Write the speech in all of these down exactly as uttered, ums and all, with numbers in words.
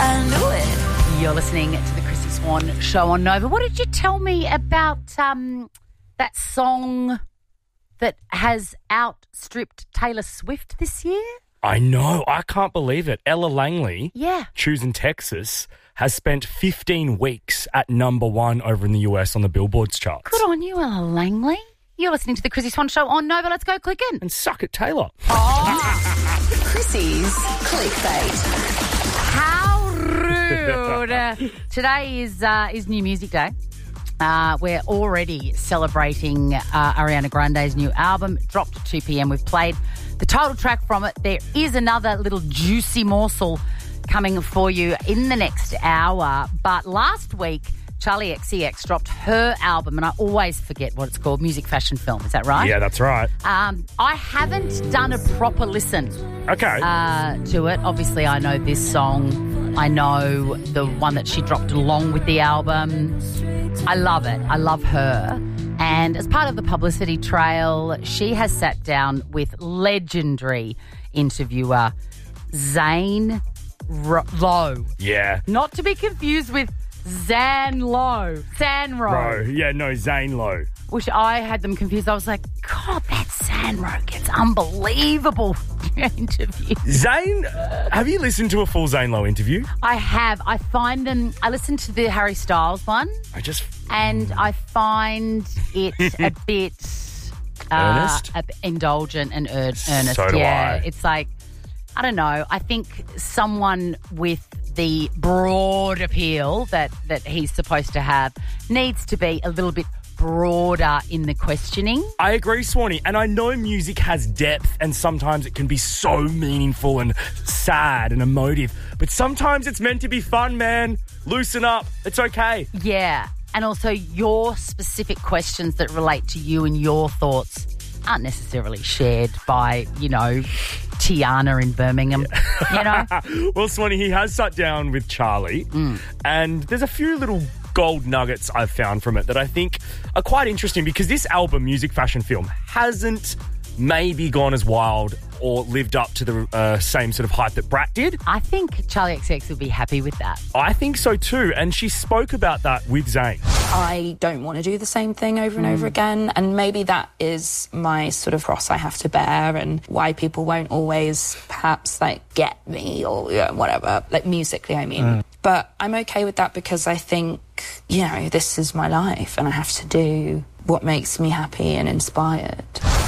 I knew it. You're listening to the Chrissy Swan Show on Nova. What did you tell me about um, that song that has outstripped Taylor Swift this year? I know. I can't believe it. Ella Langley, yeah, Choosing Texas, has spent fifteen weeks at number one over in the U S on the Billboard's charts. Good on you, Ella Langley. You're listening to the Chrissy Swan Show on Nova. Let's go clicking. And suck it, Taylor. Oh. Chrissy's clickbait. How rude. uh, today is uh, is New Music Day. Uh, we're already celebrating uh, Ariana Grande's new album. It dropped at two p.m. We've played the title track from it. There is another little juicy morsel coming for you in the next hour. But last week, Charlie X C X dropped her album, and I always forget what it's called, Music Fashion Film. Is that right? Yeah, that's right. Um, I haven't done a proper listen Okay. uh, to it. Obviously, I know this song. I know the one that she dropped along with the album. I love it. I love her. And as part of the publicity trail, she has sat down with legendary interviewer Zane Ro- Lowe. Yeah. Not to be confused with Zan Lowe. Zan Rowe. Rowe. Yeah, no, Zane Lowe. Which I had them confused. I was like, God, that Zan Rowe gets unbelievable interviews. Zane, have you listened to a full Zane Lowe interview? I have. I find them, I listened to the Harry Styles one. I just... And I find it a bit... Uh, Earnest? a bit indulgent and er- earnest. So do yeah, I. It's like, I don't know. I think someone with the broad appeal that, that he's supposed to have needs to be a little bit broader in the questioning. I agree, Swanee, and I know music has depth and sometimes it can be so meaningful and sad and emotive, but sometimes it's meant to be fun, man. Loosen up. It's okay. Yeah, and also your specific questions that relate to you and your thoughts aren't necessarily shared by, you know, Tiana in Birmingham, you know? Well, Swanee, he has sat down with Charlie Mm. and there's a few little gold nuggets I've found from it that I think are quite interesting because this album, Music Fashion Film, hasn't maybe gone as wild or lived up to the uh, same sort of hype that Brat did. I think Charlie X C X would be happy with that. I think so too, and she spoke about that with Zane. I don't want to do the same thing over and over again, and maybe that is my sort of cross I have to bear and why people won't always perhaps like get me or you know, whatever, like musically I mean. Mm. But I'm okay with that because I think, you know, this is my life and I have to do what makes me happy and inspired.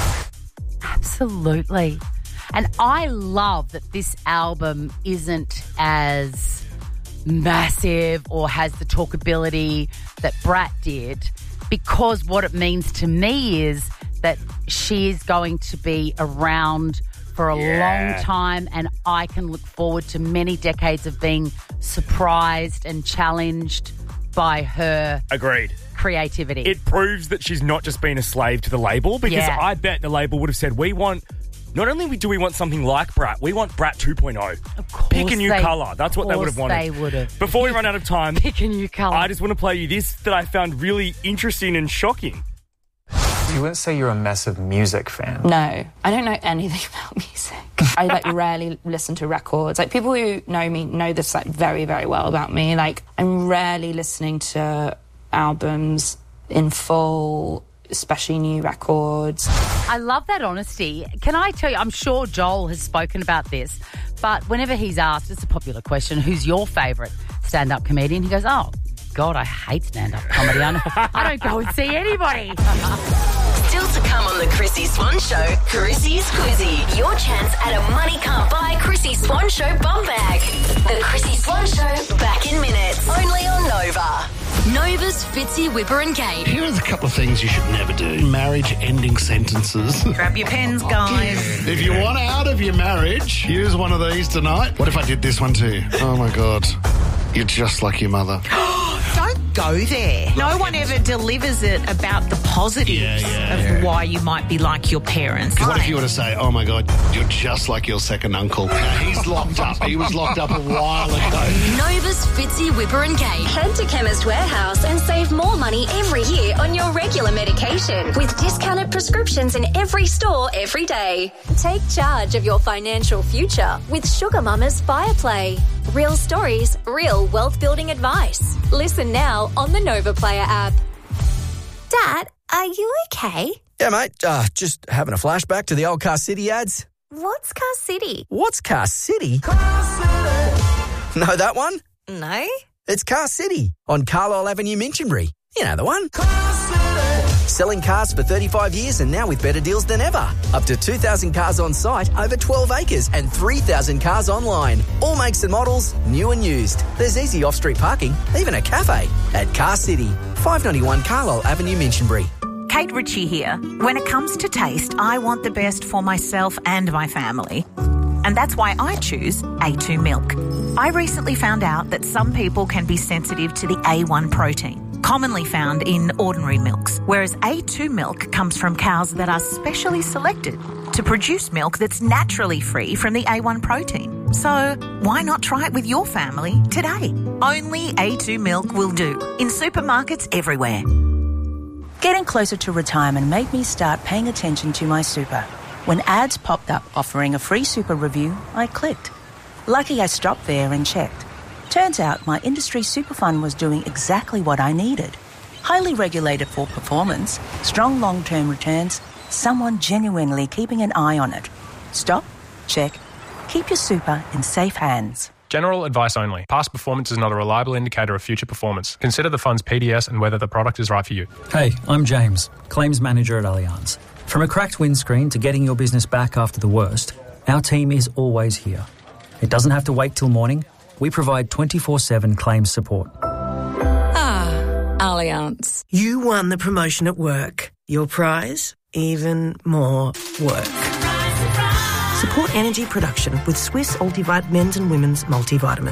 Absolutely. And I love that this album isn't as massive or has the talkability that Brat did, because what it means to me is that she is going to be around for a Yeah. long time, and I can look forward to many decades of being surprised and challenged by her Agreed. creativity. It proves that she's not just been a slave to the label, because Yeah. I bet the label would have said, we want, not only do we want something like Brat, we want Brat two point oh. Of course Pick a new they- colour. That's what they would have of wanted. course they would have. Before we run out of time, Pick a new colour. I just want to play you this that I found really interesting and shocking. You wouldn't say you're a massive music fan. No, I don't know anything about music. I like rarely listen to records. Like people who know me know this like very, very well about me. Like I'm rarely listening to albums in full, especially new records. I love that honesty. Can I tell you, I'm sure Joel has spoken about this, but whenever he's asked, it's a popular question, who's your favourite stand-up comedian? He goes, oh, God, I hate stand-up comedy. I don't, I don't go and see anybody. Still to come on the Chrissy Swan Show, Chrissy's Quizzy. Your chance at a money can't buy Chrissy Swan Show bum bag. The Chrissy Swan Show, back in minutes. Only on Nova. Nova's Fitzy, Whipper and Kate. Here's a couple of things you should never do. Marriage-ending sentences. Grab your pens, guys. If you want out of your marriage, use one of these tonight. What if I did this one too? Oh, my God. You're just like your mother. Don't go there. No one ever delivers it about the positives Yeah, yeah, of yeah. why you might be like your parents. What if you were to say, oh my God, you're just like your second uncle? Now, he's locked up. He was locked up a while ago. Nova's Fitzy, Whipper and Kate. Head to Chemist Warehouse and save more money every year on your regular medication with discounted prescriptions in every store every day. Take charge of your financial future with Sugar Mama's Fireplay. Real stories, real wealth building advice. Listen now on the Nova Player app. Dad, are you okay? Yeah, mate. Uh, just having a flashback to the old Car City ads. What's Car City? What's Car City? Car City. Know that one? No. It's Car City on Carlisle Avenue, Minchinbury. You know the one. Car City. Selling cars for thirty-five years and now with better deals than ever. Up to two thousand cars on site, over twelve acres and three thousand cars online. All makes and models, new and used. There's easy off-street parking, even a cafe at Car City. five ninety-one Carlisle Avenue, Minchinbury. Kate Ritchie here. When it comes to taste, I want the best for myself and my family. And that's why I choose A two milk. I recently found out that some people can be sensitive to the A one protein, commonly found in ordinary milks, whereas A two milk comes from cows that are specially selected to produce milk that's naturally free from the A one protein. So why not try it with your family today? Only A two milk will do, in supermarkets everywhere. Getting closer to retirement made me start paying attention to my super. When ads popped up offering a free super review, I clicked. Lucky I stopped there and checked. Turns out my industry super fund was doing exactly what I needed. Highly regulated for performance, strong long-term returns, someone genuinely keeping an eye on it. Stop, check, keep your super in safe hands. General advice only. Past performance is not a reliable indicator of future performance. Consider the fund's P D S and whether the product is right for you. Hey, I'm James, Claims Manager at Allianz. From a cracked windscreen to getting your business back after the worst, our team is always here. It doesn't have to wait till morning. We provide twenty-four seven claims support. Ah, Allianz. You won the promotion at work. Your prize? Even more work. Support energy production with Swiss Ultivite Men's and Women's Multivitamin.